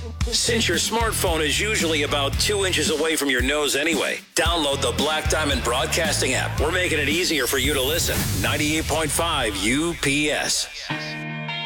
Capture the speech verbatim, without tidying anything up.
Since your smartphone is usually about two inches away from your nose anyway, download the Black Diamond Broadcasting app. We're making it easier for you to listen. ninety-eight point five U P S.